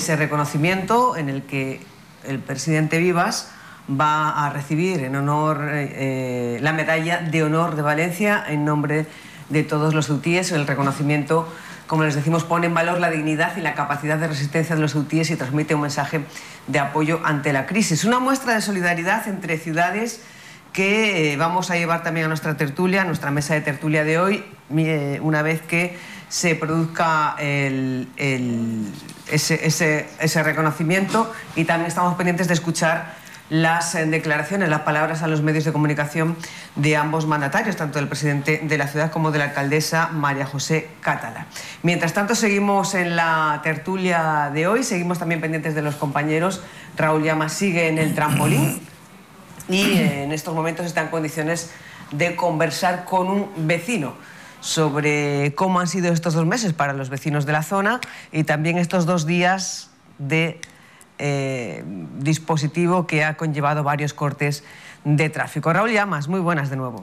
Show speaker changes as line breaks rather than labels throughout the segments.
ese reconocimiento en el que el presidente Vivas va a recibir en honor la medalla de honor de Valencia en nombre de todos los ceutíes. El reconocimiento, como les decimos, pone en valor la dignidad y la capacidad de resistencia de los ceutíes y transmite un mensaje de apoyo ante la crisis. Una muestra de solidaridad entre ciudades que vamos a llevar también a nuestra tertulia, a nuestra mesa de tertulia de hoy, una vez que se produzca ese reconocimiento, y también estamos pendientes de escuchar las declaraciones, las palabras a los medios de comunicación de ambos mandatarios, tanto del presidente de la ciudad como de la alcaldesa María José Catala. Mientras tanto, seguimos en la tertulia de hoy, seguimos también pendientes de los compañeros. Raúl Llamas sigue en el trampolín y en estos momentos está en condiciones de conversar con un vecino sobre cómo han sido estos 2 meses para los vecinos de la zona y también estos 2 días de dispositivo que ha conllevado varios cortes de tráfico. Raúl Llamas, muy buenas de nuevo.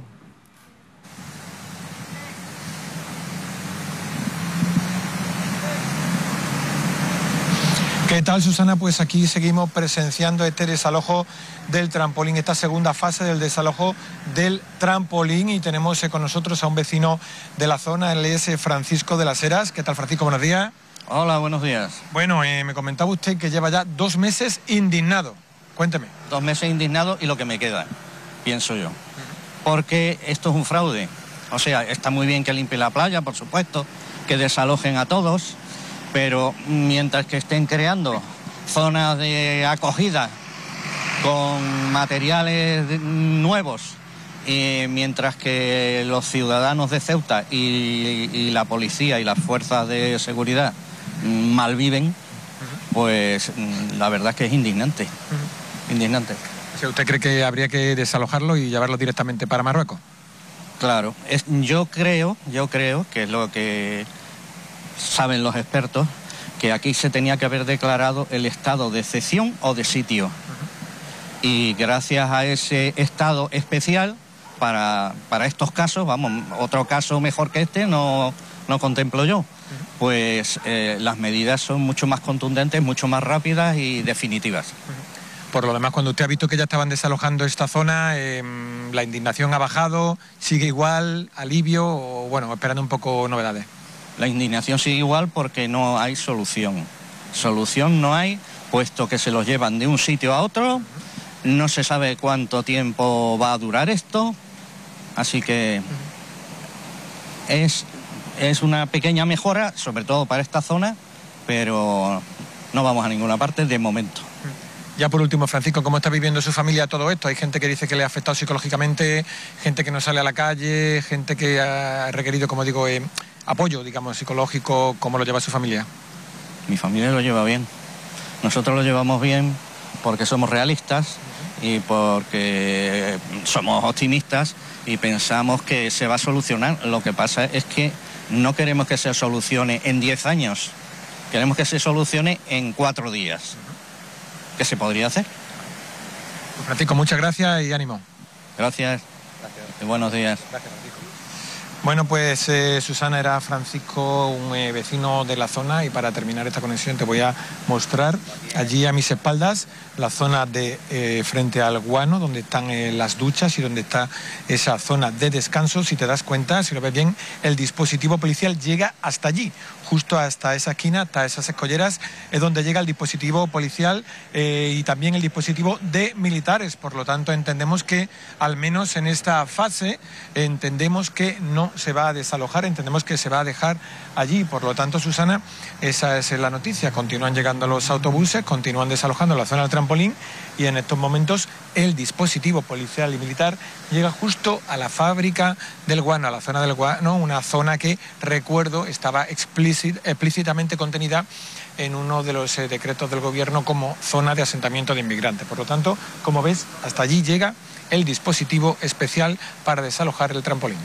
¿Qué tal, Susana? Pues aquí seguimos presenciando este desalojo del trampolín, esta segunda fase del desalojo del trampolín, y tenemos con nosotros a un vecino de la zona, él es Francisco de las Heras. ¿Qué tal, Francisco? Buenos días.
Hola, buenos días.
Bueno, me comentaba usted que lleva ya 2 meses indignado. Cuénteme.
2 meses indignado y lo que me queda, pienso yo. Porque esto es un fraude. O sea, está muy bien que limpie la playa, por supuesto, que desalojen a todos, pero mientras que estén creando zonas de acogida con materiales nuevos, mientras que los ciudadanos de Ceuta y la policía y las fuerzas de seguridad malviven, pues la verdad es que es indignante. Indignante.
O sea, ¿usted cree que habría que desalojarlo y llevarlo directamente para Marruecos?
Claro, yo creo que es lo que saben los expertos, que aquí se tenía que haber declarado el estado de excepción o de sitio. Y gracias a ese estado especial, para estos casos, vamos, otro caso mejor que este no contemplo yo, pues las medidas son mucho más contundentes, mucho más rápidas y definitivas.
Por lo demás, cuando usted ha visto que ya estaban desalojando esta zona, la indignación ha bajado, sigue igual, alivio, o bueno, esperando un poco novedades.
La indignación sigue igual porque no hay solución. Solución no hay, puesto que se los llevan de un sitio a otro, no se sabe cuánto tiempo va a durar esto, así que es una pequeña mejora, sobre todo para esta zona, pero no vamos a ninguna parte de momento.
Ya por último, Francisco, ¿cómo está viviendo su familia todo esto? Hay gente que dice que le ha afectado psicológicamente, gente que no sale a la calle, gente que ha requerido, como digo, apoyo, digamos, psicológico. ¿Cómo lo lleva su familia?
Mi familia lo lleva bien. Nosotros lo llevamos bien porque somos realistas y porque somos optimistas y pensamos que se va a solucionar. Lo que pasa es que no queremos que se solucione en 10 años, queremos que se solucione en 4 días. ¿Qué se podría hacer?
Francisco, muchas gracias y ánimo.
Gracias. Y buenos días.
Gracias, Francisco. Bueno, pues Susana, era Francisco, un vecino de la zona, y para terminar esta conexión te voy a mostrar allí a mis espaldas la zona de frente al Guano, donde están las duchas y donde está esa zona de descanso. Si te das cuenta, si lo ves bien, el dispositivo policial llega hasta allí, justo hasta esa esquina, hasta esas escolleras, es donde llega el dispositivo policial y también el dispositivo de militares. Por lo tanto, entendemos que, al menos en esta fase, entendemos que no se va a desalojar, entendemos que se va a dejar allí. Por lo tanto, Susana, esa es la noticia. Continúan llegando los autobuses, continúan desalojando la zona del trampolín, y en estos momentos el dispositivo policial y militar llega justo a la fábrica del Guano, a la zona del Guano, una zona que, recuerdo, estaba explícitamente contenida en uno de los decretos del gobierno como zona de asentamiento de inmigrantes. Por lo tanto, como ves, hasta allí llega el dispositivo especial para desalojar el trampolín.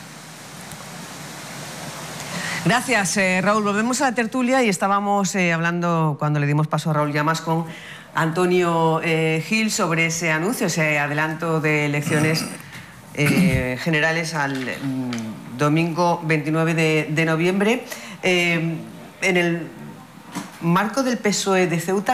Gracias, Raúl. Volvemos a la tertulia y estábamos hablando, cuando le dimos paso a Raúl Llamas, con Antonio Gil sobre ese anuncio, ese adelanto de elecciones generales al domingo 29 de noviembre. En el marco del PSOE de Ceuta,